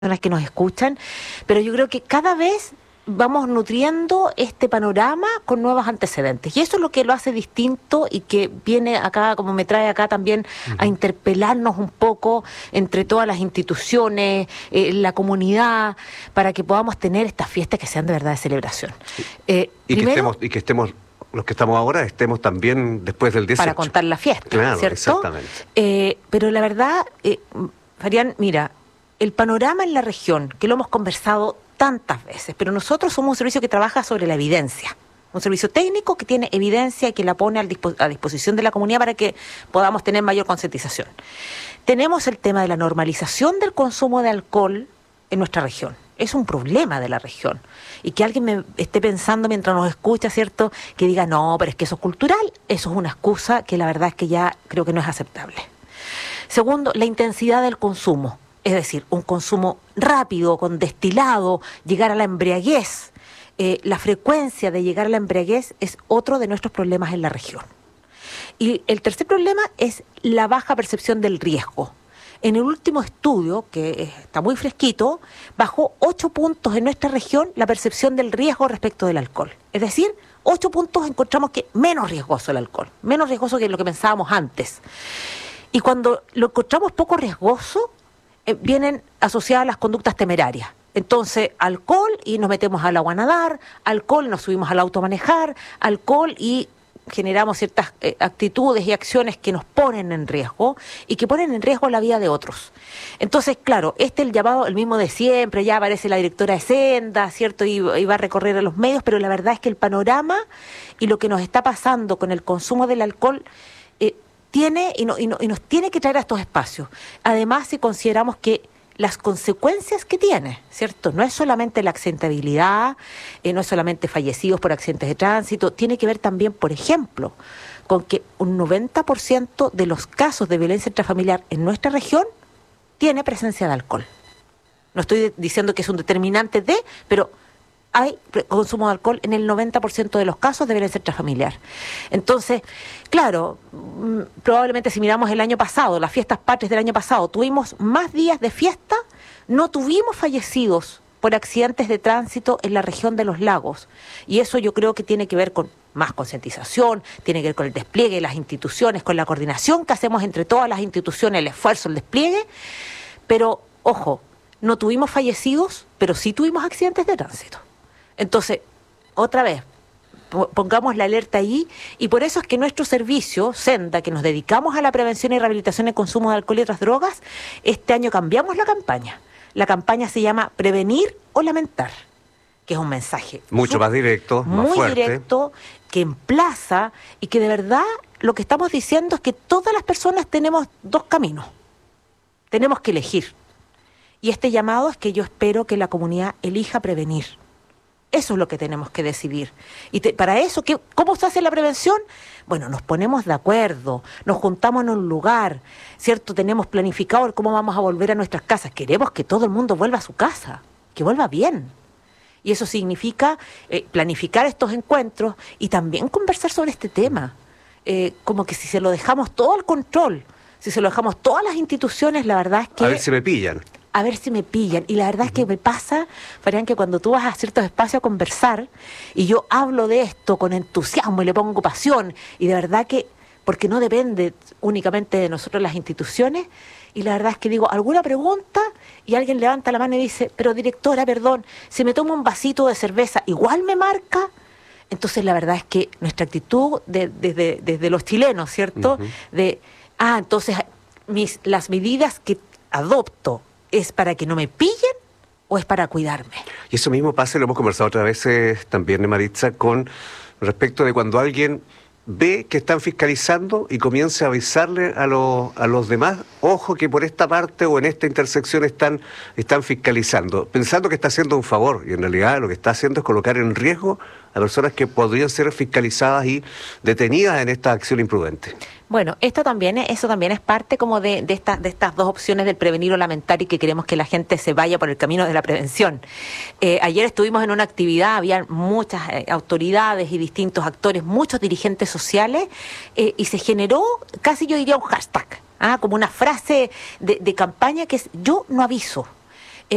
personas que nos escuchan, pero yo creo que cada vez vamos nutriendo este panorama con nuevos antecedentes. Y eso es lo que lo hace distinto y que viene acá, como me trae acá también, a interpelarnos un poco entre todas las instituciones, la comunidad, para que podamos tener estas fiestas que sean de verdad de celebración. Primero, que estemos, los que estamos ahora, estemos también después del 18. Para contar la fiesta, claro, ¿cierto? Exactamente. Pero la verdad, Fabián, mira, el panorama en la región, que lo hemos conversado tantas veces, pero nosotros somos un servicio que trabaja sobre la evidencia, un servicio técnico que tiene evidencia y que la pone a disposición de la comunidad para que podamos tener mayor concientización. Tenemos el tema de la normalización del consumo de alcohol en nuestra región. Es un problema de la región. Y que alguien me esté pensando mientras nos escucha, ¿cierto?, que diga, no, pero es que eso es cultural, eso es una excusa que la verdad es que ya creo que no es aceptable. Segundo, la intensidad del consumo. Es decir, un consumo rápido, con destilado, llegar a la embriaguez. La frecuencia de llegar a la embriaguez es otro de nuestros problemas en la región. Y el tercer problema es la baja percepción del riesgo. En el último estudio, que está muy fresquito, bajó 8 puntos en nuestra región la percepción del riesgo respecto del alcohol. Es decir, 8 puntos encontramos que menos riesgoso el alcohol, menos riesgoso que lo que pensábamos antes. Y cuando lo encontramos poco riesgoso, vienen asociadas las conductas temerarias. Entonces, alcohol y nos metemos al agua a nadar, alcohol y nos subimos al auto a manejar, alcohol y generamos ciertas actitudes y acciones que nos ponen en riesgo y que ponen en riesgo la vida de otros. Entonces, claro, el llamado, el mismo de siempre, ya aparece la directora de Senda, ¿cierto? Y va a recorrer a los medios, pero la verdad es que el panorama y lo que nos está pasando con el consumo del alcohol tiene y nos tiene que traer a estos espacios. Además, si consideramos que las consecuencias que tiene, ¿cierto? No es solamente la accidentabilidad, no es solamente fallecidos por accidentes de tránsito, tiene que ver también, por ejemplo, con que un 90% de los casos de violencia intrafamiliar en nuestra región tiene presencia de alcohol. No estoy diciendo que es un determinante de, pero hay consumo de alcohol en el 90% de los casos de violencia intrafamiliar. Entonces, claro, probablemente si miramos el año pasado, las fiestas patrias del año pasado, tuvimos más días de fiesta, no tuvimos fallecidos por accidentes de tránsito en la región de los lagos. Y eso yo creo que tiene que ver con más concientización, tiene que ver con el despliegue de las instituciones, con la coordinación que hacemos entre todas las instituciones, el esfuerzo, el despliegue. Pero, ojo, no tuvimos fallecidos, pero sí tuvimos accidentes de tránsito. Entonces, otra vez, pongamos la alerta ahí, y por eso es que nuestro servicio, Senda, que nos dedicamos a la prevención y rehabilitación del consumo de alcohol y otras drogas, este año cambiamos la campaña. La campaña se llama Prevenir o Lamentar, que es un mensaje mucho más directo, más muy fuerte, directo, que emplaza y que de verdad lo que estamos diciendo es que todas las personas tenemos dos caminos. Tenemos que elegir. Y este llamado es que yo espero que la comunidad elija prevenir. Eso es lo que tenemos que decidir. Y para eso, ¿cómo se hace la prevención? Bueno, nos ponemos de acuerdo, nos juntamos en un lugar, ¿cierto? Tenemos planificado cómo vamos a volver a nuestras casas. Queremos que todo el mundo vuelva a su casa, que vuelva bien. Y eso significa planificar estos encuentros y también conversar sobre este tema. Como que si se lo dejamos todo al control, si se lo dejamos todas las instituciones, la verdad es que... A ver si me pillan. A ver si me pillan. Y la verdad es que me pasa, Fabián, que cuando tú vas a ciertos espacios a conversar y yo hablo de esto con entusiasmo y le pongo pasión, y de verdad que, porque no depende únicamente de nosotros las instituciones, y la verdad es que digo, ¿alguna pregunta? Y alguien levanta la mano y dice, pero directora, perdón, si me tomo un vasito de cerveza, ¿igual me marca? Entonces la verdad es que nuestra actitud desde los chilenos, ¿cierto? Entonces las medidas que adopto, ¿es para que no me pillen o es para cuidarme? Y eso mismo pasa, y lo hemos conversado otras veces también, Maritza, con respecto de cuando alguien ve que están fiscalizando y comienza a avisarle a los demás, ojo que por esta parte o en esta intersección están fiscalizando, pensando que está haciendo un favor, y en realidad lo que está haciendo es colocar en riesgo a personas que podrían ser fiscalizadas y detenidas en esta acción imprudente. Bueno, eso también es parte como de estas dos opciones del prevenir o lamentar, y que queremos que la gente se vaya por el camino de la prevención. Ayer estuvimos en una actividad, había muchas autoridades y distintos actores, muchos dirigentes sociales, y se generó casi yo diría un hashtag, como una frase de campaña que es yo no aviso.